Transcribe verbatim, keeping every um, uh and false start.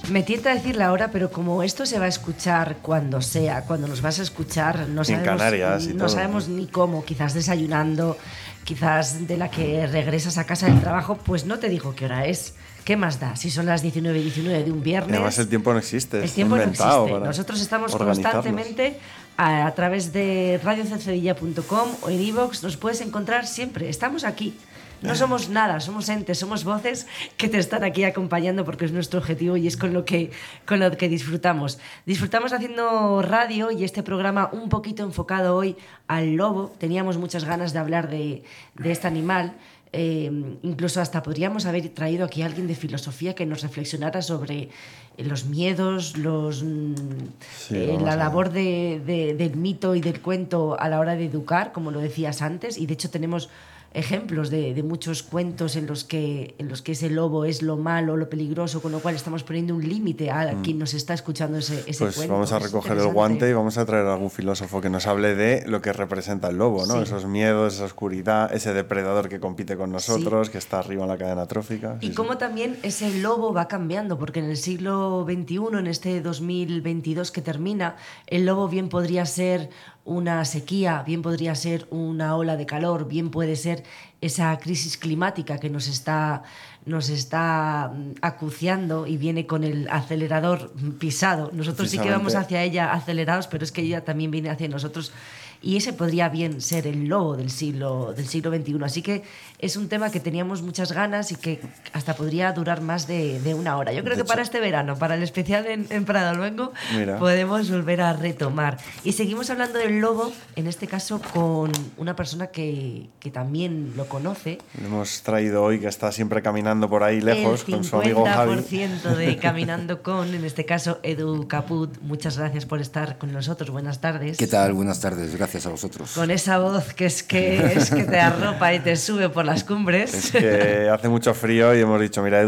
Me tienta decir la hora, pero como esto se va a escuchar cuando sea, cuando nos vas a escuchar, no sabemos, en Canarias y no todo. sabemos ni cómo, quizás desayunando, quizás de la que regresas a casa del trabajo, pues no te digo qué hora es. ¿Qué más da? Si son las diecinueve y diecinueve de un viernes. Y además el tiempo no existe. El tiempo no existe. Para Nosotros estamos organizarnos. constantemente a, a través de radio cedilla punto com o en iVoox. Nos puedes encontrar siempre. Estamos aquí. No somos nada, somos entes, somos voces que te están aquí acompañando porque es nuestro objetivo y es con lo que, con lo que disfrutamos. Disfrutamos haciendo radio y este programa un poquito enfocado hoy al lobo. Teníamos muchas ganas de hablar de, de este animal. Eh, incluso hasta podríamos haber traído aquí a alguien de filosofía que nos reflexionara sobre los miedos, los, sí, eh, la labor de, de, del mito y del cuento a la hora de educar, como lo decías antes, y de hecho tenemos ejemplos de, de muchos cuentos en los que en los que ese lobo es lo malo, lo peligroso, con lo cual estamos poniendo un límite a mm. quien nos está escuchando ese, ese pues cuento. Vamos a recoger el guante y vamos a traer a algún filósofo que nos hable de lo que representa el lobo, ¿no? Sí. Esos miedos, esa oscuridad, ese depredador que compite con nosotros, sí. que está arriba en la cadena trófica. Y sí, cómo sí. también ese lobo va cambiando, porque en el siglo veintiuno, en este dos mil veintidós que termina, el lobo bien podría ser una sequía, bien podría ser una ola de calor, bien puede ser esa crisis climática que nos está, nos está acuciando y viene con el acelerador pisado. Nosotros sí que vamos hacia ella acelerados, pero es que ella también viene hacia nosotros. Y ese podría bien ser el lobo del siglo, del siglo veintiuno. Así que es un tema que teníamos muchas ganas y que hasta podría durar más de, de una hora. Yo creo de que hecho, para este verano, para el especial en, en Prado Luengo, mira, podemos volver a retomar. Y seguimos hablando del lobo, en este caso con una persona que, que también lo conoce. Lo hemos traído hoy, que está siempre caminando por ahí lejos con su amigo Javi. El cincuenta por ciento de Caminando con, en este caso, Edu Caput. Muchas gracias por estar con nosotros. Buenas tardes. ¿Qué tal? Buenas tardes. Gracias a vosotros. Con esa voz que es que, es que te arropa y te sube por las cumbres. Es que hace mucho frío y hemos dicho, mira,